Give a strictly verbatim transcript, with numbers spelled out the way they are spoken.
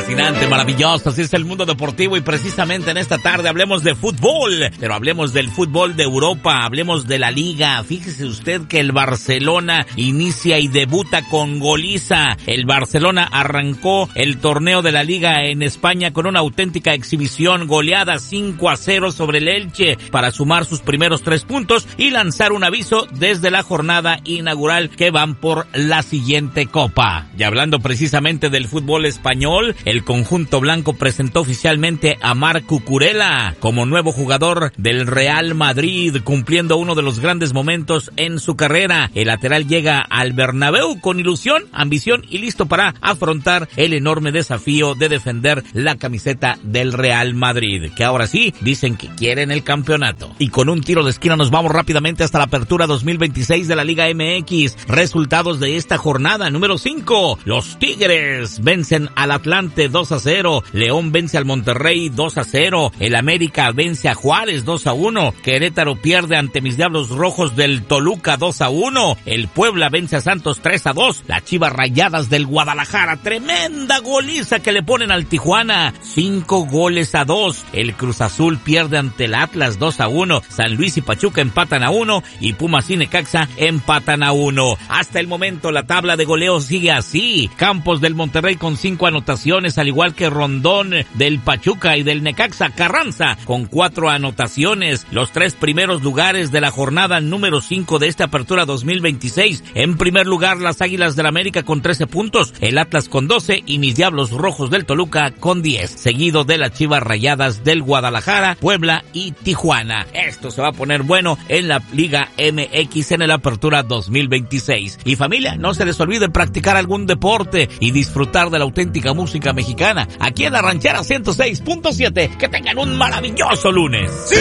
Fascinante, maravilloso, así es el mundo deportivo y precisamente en esta tarde hablemos de fútbol, pero hablemos del fútbol de Europa, hablemos de la Liga. Fíjese usted que el Barcelona inicia y debuta con goliza. El Barcelona arrancó el torneo de la Liga en España con una auténtica exhibición, goleada cinco a cero sobre el Elche para sumar sus primeros tres puntos y lanzar un aviso desde la jornada inaugural que van por la siguiente copa. Y hablando precisamente del fútbol español, el conjunto blanco presentó oficialmente a Marc Cucurella como nuevo jugador del Real Madrid, cumpliendo uno de los grandes momentos en su carrera. El lateral llega al Bernabéu con ilusión, ambición y listo para afrontar el enorme desafío de defender la camiseta del Real Madrid, que ahora sí dicen que quieren el campeonato. Y con un tiro de esquina nos vamos rápidamente hasta la apertura dos mil veintiséis de la Liga M X. Resultados de esta jornada número cinco. Los Tigres vencen al Atlante dos a cero. León vence al Monterrey dos a cero. El América vence a Juárez dos a uno. Querétaro pierde ante mis Diablos Rojos del Toluca dos a uno. El Puebla vence a Santos tres a dos. Las Chivas Rayadas del Guadalajara, tremenda goliza que le ponen al Tijuana, cinco goles a dos. El Cruz Azul pierde ante el Atlas dos a uno. San Luis y Pachuca empatan a uno y Pumas y Necaxa empatan a uno. Hasta el momento la tabla de goleos sigue así. Campos del Monterrey con cinco anotaciones, al igual que Rondón del Pachuca y del Necaxa. Carranza con cuatro anotaciones. Los tres primeros lugares de la jornada número cinco de esta apertura dos mil veintiséis. En primer lugar, las Águilas del América con trece puntos, el Atlas con doce y mis Diablos Rojos del Toluca con diez. Seguido de las Chivas Rayadas del Guadalajara, Puebla y Tijuana. Esto se va a poner bueno en la Liga M X en el apertura dos mil veintiséis. Y familia, no se les olvide practicar algún deporte y disfrutar de la auténtica música mexicana aquí en la Ranchera ciento seis punto siete. Que tengan un maravilloso lunes. ¡Sí!